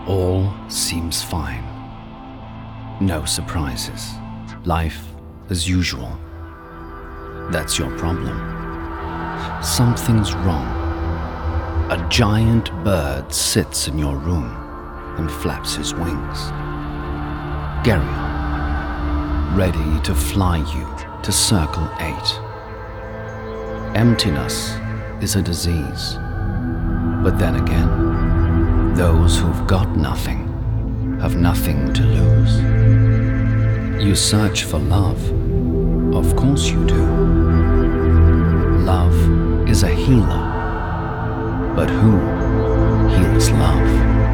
All seems fine. No surprises. Life as usual. That's your problem. Something's wrong. A giant bird sits in your room and flaps his wings. Geryon, ready to fly you to Circle 8. Emptiness is a disease. But then again, those who've got nothing have nothing to lose. You search for love. Of course you do. Love is a healer. But who heals love?